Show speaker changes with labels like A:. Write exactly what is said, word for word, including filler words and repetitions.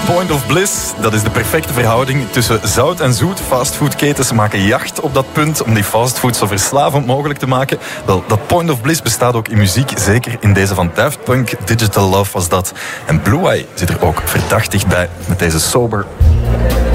A: Point of Bliss, dat is de perfecte verhouding tussen zout en zoet. Fastfoodketens maken jacht op dat punt om die fastfood zo verslavend mogelijk te maken. Wel, dat Point of Bliss bestaat ook in muziek, zeker in deze van Daft Punk. Digital Love was dat. En Blue Eye zit er ook verdacht dichtbij met deze Sober.